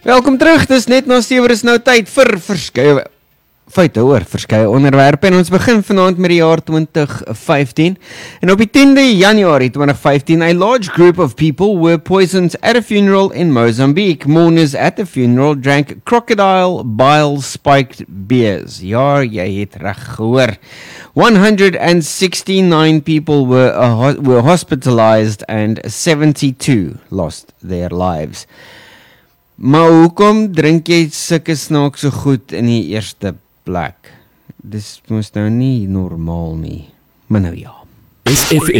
Welkom terug, dis net na 7 is nou tyd vir verskeie feite oor verskeie onderwerpe en ons begin vanaand met die jaar 2015 en op die 10de Januarie 2015 a large group of people were poisoned at a funeral in Mozambique. Mourners at the funeral drank crocodile bile spiked beers. Ja, jy het reg gehoor. 169 people were hospitalized and 72 lost their lives. Maar hoekom drink jy sulke snaakse goed in die eerste plek? Dis mos nou nie normaal nie. Maar nou ja. SFM